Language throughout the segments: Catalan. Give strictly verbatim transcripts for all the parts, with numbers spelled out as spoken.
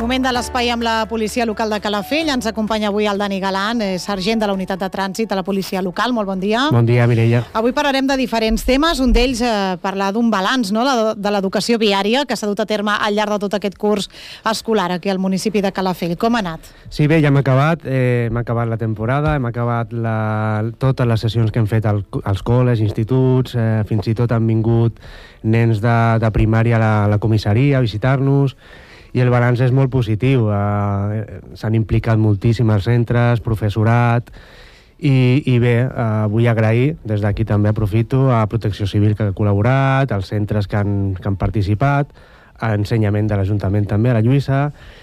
Moment de l'espai amb la policia local de Calafell. Ens acompanya avui el Dani Galan, sergent de la unitat de trànsit de la policia local. Molt bon dia. Bon dia, Mireia. Avui parlarem de diferents temes. Un d'ells, eh, parlar d'un balanç, no?, de l'educació viària que s'ha dut a terme al llarg de tot aquest curs escolar aquí al municipi de Calafell. Com ha anat? Sí, bé, ja hem acabat. Eh, hem acabat la temporada, hem acabat la, totes les sessions que hem fet al, als col·les, instituts, eh, fins i tot han vingut nens de, de primària a la, a la comissaria a visitar-nos, i el balanç és molt positiu. Eh, s'han implicat moltíssim els centres, professorat, i, i bé, eh, vull agrair, des d'aquí també aprofito, a Protecció Civil que ha col·laborat, als centres que han, que han participat, a ensenyament de l'Ajuntament també, a la Lluïsa,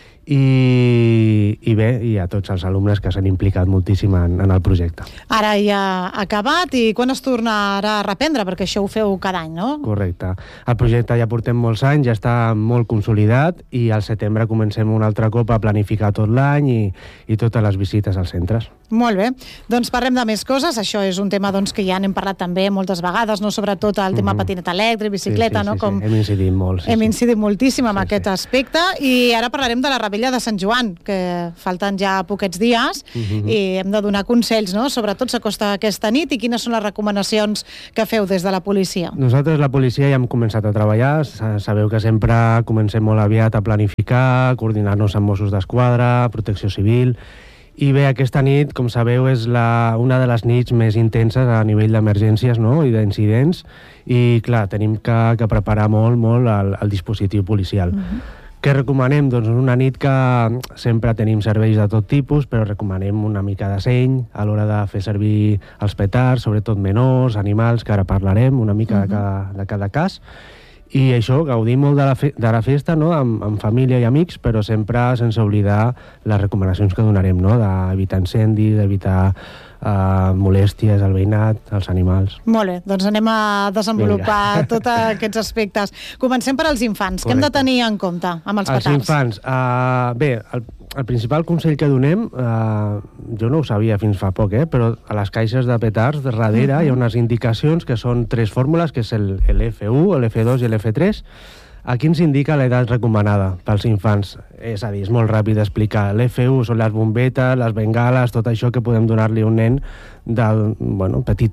I, i bé, i a tots els alumnes que s'han implicat moltíssim en, en el projecte. Ara ja ha acabat, i quan es tornarà a reprendre? Perquè això ho feu cada any, no? Correcte. El projecte ja portem molts anys, ja està molt consolidat, i al setembre comencem un altre cop a planificar tot l'any i, i totes les visites als centres. Molt bé. Doncs parlem de més coses. Això és un tema doncs, que ja n'hem parlat també moltes vegades, no? Sobretot el tema mm-hmm. patinet elèctric, bicicleta, sí, sí, no? Sí, Com... sí. Hem incidit molt. Sí, Hem sí. incidit moltíssim en sí, aquest sí. aspecte, i ara parlarem de la Rebella de Sant Joan, que falten ja poquets dies, mm-hmm. i hem de donar consells, no? Sobretot s'acosta aquesta nit, i quines són les recomanacions que feu des de la policia? Nosaltres, la policia, ja hem començat a treballar. Sabeu que sempre comencem molt aviat a planificar, coordinar-nos amb Mossos d'Esquadra, Protecció Civil. I bé, aquesta nit, com sabeu, és la, una de les nits més intenses a nivell d'emergències, no?, i d'incidents, i clar, tenim que, que preparar molt, molt el, el dispositiu policial. Uh-huh. Què recomanem? Doncs una nit que sempre tenim serveis de tot tipus, però recomanem una mica de seny a l'hora de fer servir els petards, sobretot menors, animals, que ara parlarem una mica uh-huh. de, cada, de cada cas. I això, gaudim molt de la, fe de la festa, no?, amb, amb família i amics, però sempre sense oblidar les recomanacions que donarem, no?, d'evitar incendis, d'evitar uh, molèsties al veïnat, als animals. Molt bé, doncs anem a desenvolupar tots aquests aspectes. Comencem per als infants. Correcte. Què hem de tenir en compte amb els petards? Els infants, uh, bé, el, el principal consell que donem, uh, jo no ho sabia fins fa poc, eh, però a les caixes de petards, de darrere, uh-huh. hi ha unes indicacions que són tres fórmules, que és l'F u, l'F dos i l'F tres. Aquí ens indica l'edat recomanada pels infants. És a dir, és molt ràpid d'explicar. L'F u són les bombetes, les bengales, tot això que podem donar-li a un nen de, bueno, petit.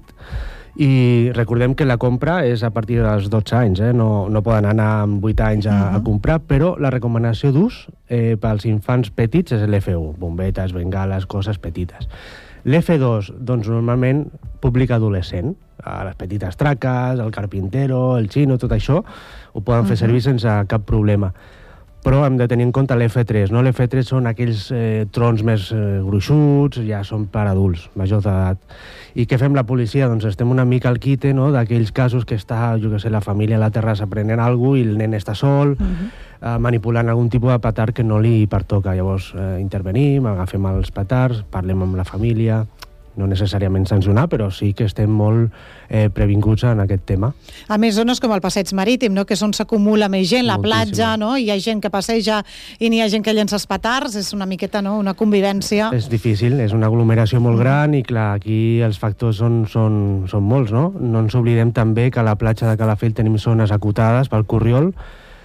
I recordem que la compra és a partir dels dotze anys, eh? no, no poden anar amb vuit anys a, uh-huh. a comprar, però la recomanació d'ús eh, pels infants petits és l'F u, bombetes, bengales, coses petites. L'F dos, doncs normalment públic adolescent, a les petites traques, el carpintero, el xino, tot això, ho poden fer uh-huh. servir sense cap problema. Però hem de tenir en compte l'F tres, no? L'F tres són aquells eh, trons més eh, gruixuts, ja són per adults, majors d'edat. I què fem la policia? Doncs estem una mica al quite, no?, d'aquells casos que està, jo què sé, la família a la terrassa prenent alguna cosa i el nen està sol, uh-huh. eh, manipulant algun tipus de petard que no li pertoca. Llavors eh, intervenim, agafem els petards, parlem amb la família, no necessàriament sancionar, però sí que estem molt eh, previnguts en aquest tema. A més, zones com el passeig marítim, no?, que és on s'acumula més gent, la Moltíssima. platja, no?, hi ha gent que passeja i n'hi ha gent que llença els petards, és una miqueta, no?, una convivència. És difícil, és una aglomeració molt gran, i clar, aquí els factors són, són, són molts, no? No ens oblidem també que a la platja de Calafell tenim zones acotades pel corriol.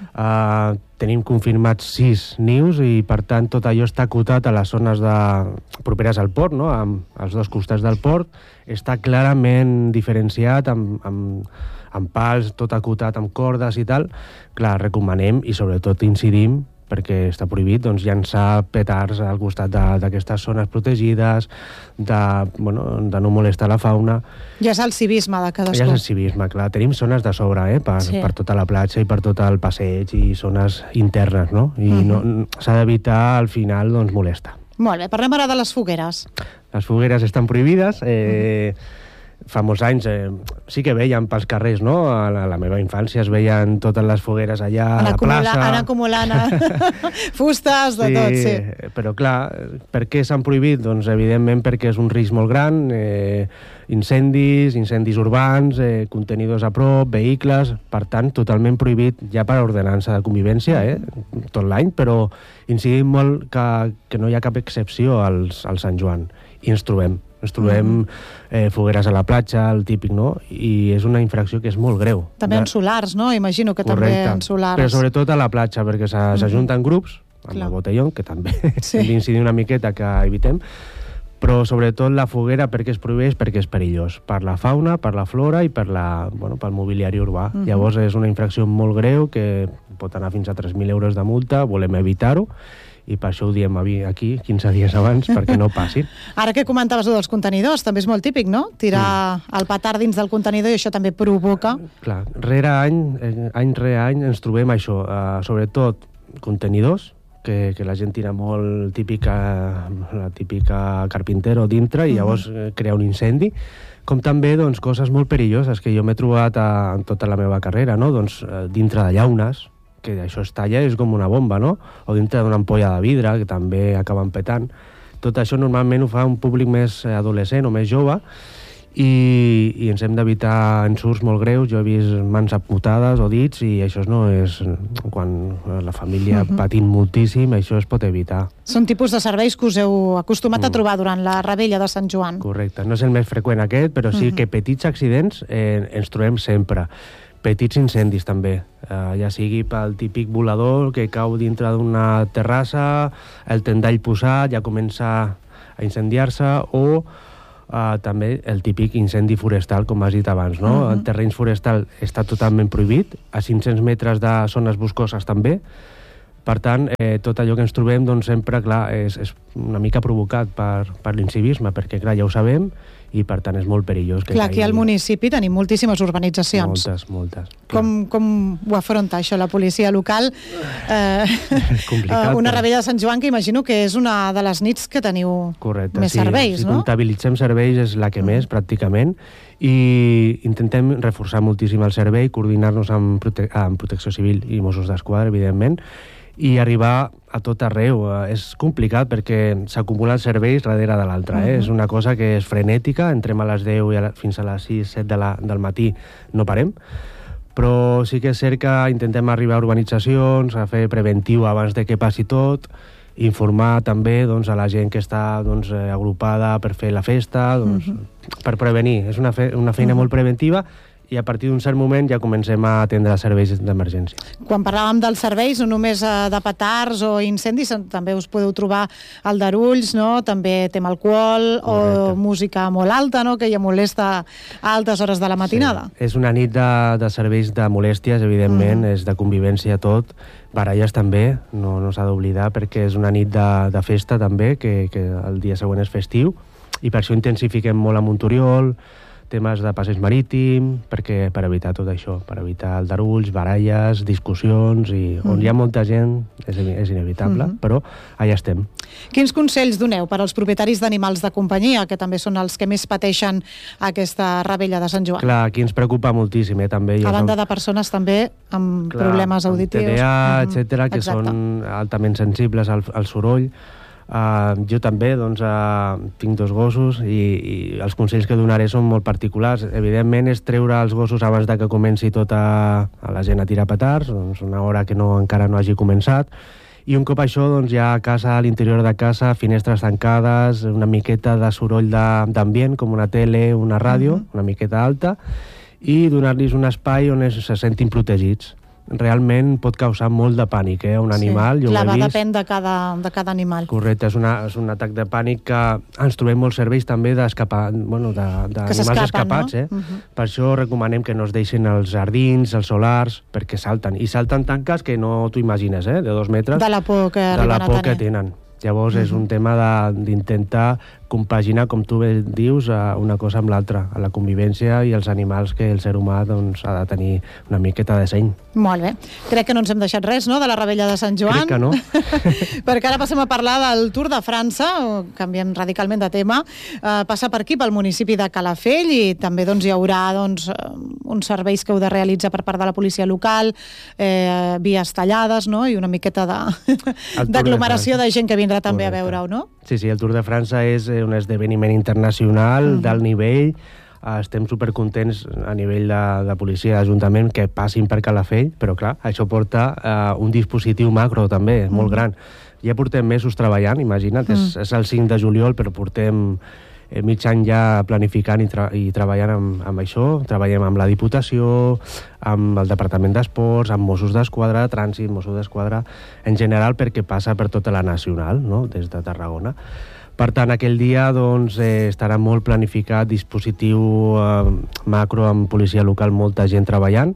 Uh, tenim confirmats sis nius, i per tant tot allò està acotat a les zones de, properes al port, no?, amb els dos costats del port, està clarament diferenciat amb, amb, amb pals, tot acotat amb cordes i tal. Clar, recomanem i sobretot incidim, perquè està prohibit, doncs, llançar petards al costat d'aquestes zones protegides, de, bueno, de no molestar la fauna. Ja és el civisme de cadascú. Ja és el civisme, clar. Tenim zones de sobre, eh, per, sí. per tota la platja i per tot el passeig, i zones internes, no? I uh-huh. no, s'ha d'evitar, al final, doncs, molestar. Molt bé, parlem ara de les fogueres. Les fogueres estan prohibides. Eh, uh-huh. Fa molts anys eh, sí que veiem pels carrers, no? A la, a la meva infància es veien totes les fogueres allà a la plaça. Anar acumulant fustes, de sí, tot, sí. Però clar, per què s'han prohibit? Doncs evidentment perquè és un risc molt gran, eh, incendis, incendis urbans, eh, contenidors a prop, vehicles, per tant, totalment prohibit ja per ordenança de convivència, eh, tot l'any, però incidim molt que, que no hi ha cap excepció als, al Sant Joan, i ens trobem. Ens trobem eh, fogueres a la platja, el típic, no? I és una infracció que és molt greu. També en solars, no? Imagino que Correcte. També en solars. Però sobretot a la platja, perquè s'ajunten grups amb Clar. el botellón, que també sí. hem d'incidir una miqueta que evitem, però sobretot la foguera perquè es prohibeix, perquè és perillós, per la fauna, per la flora i per la, bueno, pel mobiliari urbà. Uh-huh. Llavors és una infracció molt greu que pot anar fins a tres mil euros de multa, volem evitar-ho, i per això ho diem aquí quinze dies abans, perquè no passin. Ara que comentaves dels contenidors, també és molt típic, no? Tirar sí. el petard dins del contenidor i això també provoca... Clar, rere any, any rere any ens trobem això, uh, sobretot contenidors, que, que la gent tira molt típica, la típica carpintero dintre i llavors uh-huh. crea un incendi, com també doncs, coses molt perilloses que jo m'he trobat a, en tota la meva carrera, no? Doncs, dintre de llaunes, que això es talla, és com una bomba, no? O dintre d'una ampolla de vidre, que també acaben petant. Tot això normalment ho fa un públic més adolescent o més jove i, i ens hem d'evitar ensurts molt greus. Jo he vist mans amputades o dits i això no és... Quan la família uh-huh. patint moltíssim, això es pot evitar. Són tipus de serveis que us heu acostumat mm. a trobar durant la Rebella de Sant Joan. Correcte. No és el més freqüent aquest, però sí uh-huh. que petits accidents eh, ens trobem sempre. Petits incendis també, uh, ja sigui pel típic volador que cau dintre d'una terrassa, el tendall posat ja comença a incendiar-se, o uh, també el típic incendi forestal, com has dit abans, no? Uh-huh. El terreny forestal està totalment prohibit, a cinc-cents metres de zones boscoses també. Per tant, eh, tot allò que ens trobem, doncs sempre, clar, és, és una mica provocat per, per l'incivisme, perquè, clar, ja ho sabem, i per tant és molt perillós. Que Clar, aquí al municipi tenim moltíssimes urbanitzacions. Moltes, moltes. Com, com ho afronta això la policia local? Eh, complicat. Una Rebella de Sant Joan que imagino que és una de les nits que teniu Correcte, més sí. serveis, si no? Si comptabilitzem serveis és la que mm. més, pràcticament, i intentem reforçar moltíssim el servei, coordinar-nos amb, prote amb Protecció Civil i Mossos d'Esquadra, evidentment, i arribar a tot arreu. És complicat perquè s'acumulen serveis darrere de l'altre. Eh? Uh-huh. És una cosa que és frenètica, entrem a les deu i a la, fins a les sis, set de la, del matí no parem, però sí que és cert que intentem arribar a urbanitzacions, a fer preventiu abans de que passi tot, informar també doncs, a la gent que està doncs, agrupada per fer la festa, doncs, uh-huh. per prevenir. És una, fe una feina uh-huh. molt preventiva, i a partir d'un cert moment ja comencem a atendre serveis d'emergència. Quan parlàvem dels serveis, no només de petards o incendis, també us podeu trobar aldarulls, no? També tema alcohol. Correcte. O música molt alta, no? Que ja molesta a altes hores de la matinada. Sí. És una nit de, de serveis de molèsties, evidentment, mm. és de convivència tot, baralles també, no, no s'ha d'oblidar, perquè és una nit de, de festa també, que, que el dia següent és festiu, i per això intensifiquem molt a Montoriol, temes de passeig marítim, perquè, per evitar tot això, per evitar aldarulls, baralles, discussions, i on mm. hi ha molta gent és, és inevitable, mm -hmm. però allà estem. Quins consells doneu per als propietaris d'animals de companyia, que també són els que més pateixen aquesta Rebella de Sant Joan? Clar, aquí ens preocupa moltíssim, eh, també. A banda de persones també amb Clar, problemes auditius. T D A, mm -hmm. etcètera, que Exacte. són altament sensibles al, al soroll. Uh, jo també doncs, uh, tinc dos gossos i, i els consells que donaré són molt particulars. Evidentment és treure els gossos abans de que comenci tota a la gent a tirar petards, doncs una hora que no, encara no hagi començat, i un cop això doncs, ja a casa, a l'interior de casa, finestres tancades, una miqueta de soroll d'ambient com una tele, una ràdio, uh-huh. una miqueta alta, i donar-los un espai on es, se sentin protegits. Realment pot causar molt de pànic, eh? Un animal, sí. jo Clar, ho he vist. Depèn de cada, de cada animal. Correcte, és, una, és un atac de pànic que ens trobem molts serveis també d'escapar, bueno, d'animals escapats, no? eh? Uh-huh. Per això recomanem que no es deixin els jardins, els solars, perquè salten. I salten tanques que no t'ho imagines, eh? De dos metres. De la por que de la por que tenen. Llavors uh-huh. és un tema d'intentar compaginar, com tu bé dius, una cosa amb l'altra, a la convivència i els animals que el ser humà doncs, ha de tenir una miqueta de seny. Molt bé. Crec que no ens hem deixat res, no?, de la Rebella de Sant Joan. Crec que no. Perquè ara passem a parlar del Tour de França, canviem radicalment de tema. Uh, passa per aquí, pel municipi de Calafell, i també doncs, hi haurà doncs, uns serveis que heu de realitzar per part de la policia local, eh, vies tallades, no?, i una miqueta d'aglomeració de, de gent que vindrà també Correcte. A veure-ho, no? Sí, sí, el Tour de França és un esdeveniment internacional uh-huh. d'alt nivell. Estem supercontents a nivell de, de policia d'Ajuntament que passin per Calafell, però clar, això porta uh, un dispositiu macro també, uh-huh. molt gran. Ja portem mesos treballant, imagina't, uh-huh. és, és el cinc de juliol, però portem eh, mig any ja planificant i, tra i treballant amb, amb això. Treballem amb la Diputació, amb el Departament d'Esports, amb Mossos d'Esquadra, Trànsit, Mossos d'Esquadra, en general perquè passa per tota la nacional, no?, des de Tarragona. Per tant, aquell dia doncs, eh, estarà molt planificat, dispositiu eh, macro amb policia local, molta gent treballant.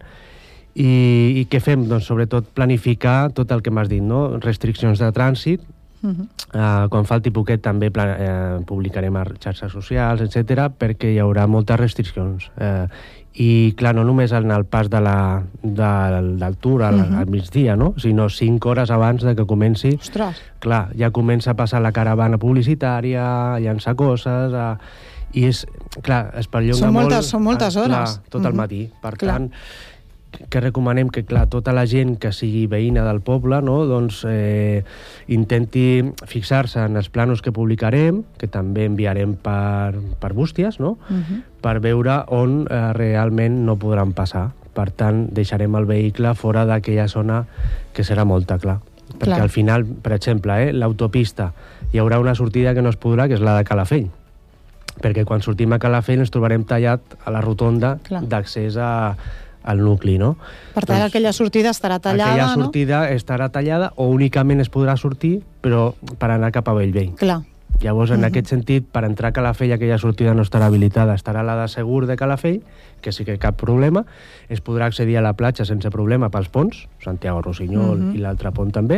I, i què fem? Doncs sobretot planificar tot el que m'has dit, no? Restriccions de trànsit. Uh-huh. uh, quan falti poquet també eh, publicarem a xarxes socials, etcètera, perquè hi haurà moltes restriccions. Eh, I, clar, no només en el pas de la, de, del tour al, uh-huh. al migdia, no?, sinó cinc hores abans de que comenci. Ostres! Clar, ja comença a passar la caravana publicitària, a llançar coses, a... i és, clar, es perllonga són molt... Moltes, són moltes hores. Clar, tot el matí. Per clar. tant, que recomanem que, clar, tota la gent que sigui veïna del poble, no?, doncs eh, intenti fixar-se en els plànols que publicarem, que també enviarem per, per bústies, no?, uh-huh. per veure on eh, realment no podran passar. Per tant, deixarem el vehicle fora d'aquella zona que serà molta, clar. Perquè clar. Al final, per exemple, eh, l'autopista, hi haurà una sortida que no es podrà, que és la de Calafell. Perquè quan sortim a Calafell ens trobarem tallat a la rotonda d'accés a al nucli, no? Per tant, doncs, aquella sortida estarà tallada, aquella sortida no? estarà tallada o únicament es podrà sortir, però per anar cap a Bellvei. Clar. Llavors, en uh-huh. aquest sentit, per entrar a Calafell, aquella sortida no estarà habilitada, estarà la de Segur de Calafell, que sí que cap problema, es podrà accedir a la platja sense problema pels ponts, Santiago Rossinyol uh-huh. i l'altre pont també,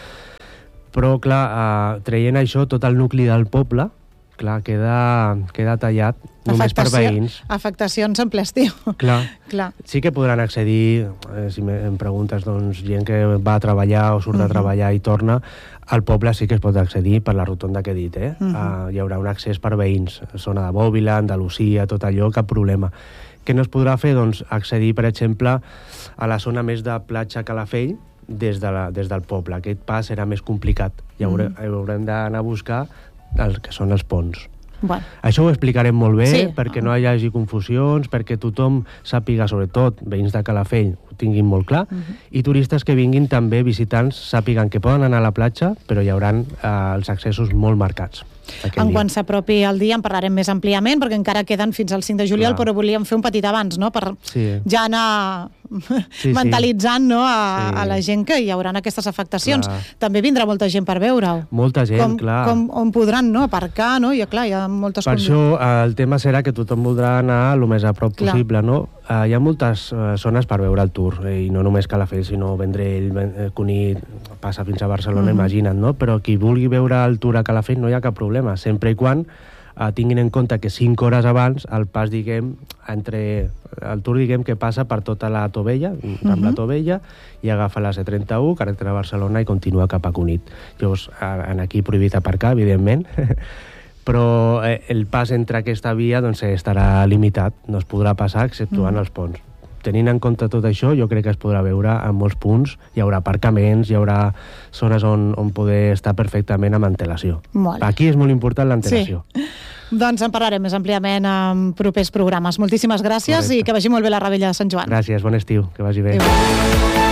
però, clar, eh, traient això, tot el nucli del poble, clar, queda, queda tallat només per veïns. Afectacions en ple estiu. Clar. Clar. Sí que podran accedir, eh, si em preguntes, doncs, gent que va a treballar o surt uh-huh. de treballar i torna, al poble sí que es pot accedir per la rotonda que he dit, eh? Uh-huh. Uh, hi haurà un accés per veïns, zona de Bòbila, Andalusia, tot allò, cap problema. Què no es podrà fer? Doncs accedir, per exemple, a la zona més de platja Calafell, des, de la, des del poble. Aquest pas serà més complicat. I haurem, uh-huh. haurem d'anar a buscar el que són els ponts. Bueno. Això ho explicarem molt bé, sí. perquè no hi hagi confusions, perquè tothom sàpiga, sobretot veïns de Calafell, ho tinguin molt clar, uh-huh. i turistes que vinguin també, visitants, sàpiguen que poden anar a la platja, però hi haurà eh, els accessos molt marcats. En quan s'apropi el dia en parlarem més àmpliament, perquè encara queden fins al cinc de juliol, clar. Però volíem fer un petit abans, no?, per sí. ja anar sí, mentalitzant sí. no? a, sí. a la gent que hi haurà aquestes afectacions. Clar. També vindrà molta gent per veure-ho. Molta gent, com, clar. Com, on podran no? aparcar, no? I clar, hi ha moltes... Per això el tema serà que tothom voldrà anar el més a prop clar. Possible, no? Uh, hi ha moltes uh, zones per veure el tour, eh, i no només Calafell, sinó Vendrell, eh, Cunit, passa fins a Barcelona, uh-huh. imagina't, no? Però qui vulgui veure el tour a Calafell no hi ha cap problema, sempre i quan uh, tinguin en compte que cinc hores abans el pas, diguem, entre el tour, diguem, que passa per tota la Tovella, uh-huh. amb la Tovella, i agafa la C trenta-u, carretera de Barcelona, i continua cap a Cunit. Llavors, en aquí prohibit aparcar, evidentment, però eh, el pas entre aquesta via doncs, estarà limitat, no es podrà passar exceptuant mm. els ponts. Tenint en compte tot això, jo crec que es podrà veure en molts punts, hi haurà aparcaments, hi haurà zones on, on poder estar perfectament amb antelació. Molt. Aquí és molt important l'antelació. Sí. Doncs en parlarem més àmpliament en propers programes. Moltíssimes gràcies. Correcte. I que vagi molt bé la Rebella de Sant Joan. Gràcies, bon estiu, que vagi bé. Adéu.